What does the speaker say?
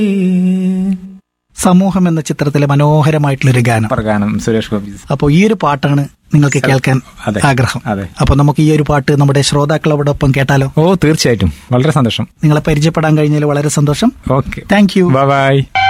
സമൂഹം എന്ന ചിത്രത്തിലെ മനോഹരമായിട്ടുള്ളൊരു ഗാനം. ഗാനം സുരേഷ് ഗോപി. അപ്പോൾ ഈ ഒരു പാട്ടാണ് നിങ്ങൾക്ക് കേൾക്കാൻ ആഗ്രഹം. അതെ. അപ്പൊ നമുക്ക് ഈ ഒരു പാട്ട് നമ്മുടെ ശ്രോതാക്കളോടൊപ്പം കേട്ടാലോ? ഓ തീർച്ചയായിട്ടും, വളരെ സന്തോഷം. നിങ്ങളെ പരിചയപ്പെടാൻ കഴിഞ്ഞതിൽ വളരെ സന്തോഷം. Okay, thank you. ബൈ.